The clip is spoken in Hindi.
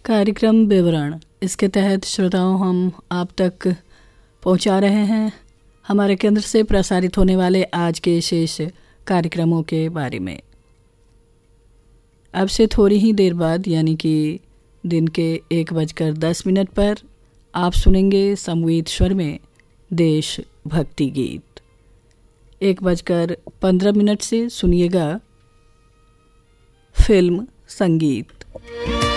कार्यक्रम विवरण, इसके तहत श्रोताओं हम आप तक पहुंचा रहे हैं हमारे केंद्र से प्रसारित होने वाले आज के शेष कार्यक्रमों के बारे में। अब से थोड़ी ही देर बाद यानी कि दिन के 1:10 पर आप सुनेंगे संगीत स्वर में देश भक्ति गीत। 1:15 से सुनिएगा फिल्म संगीत।